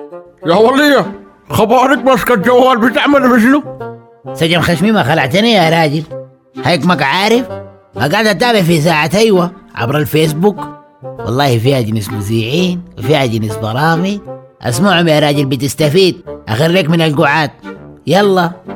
يا ولية، خبارك ماسكة الجوال بتعمل بشنو؟ سجن خشمي ما خلعتني يا راجل. هيك عارف ما قاعد اتابع في ساعة ايوه عبر الفيسبوك. والله فيها جنس مذيعين وفيها جنس برامج. اسمعهم يا راجل بتستفيد. اخريك من القعاد. يلا.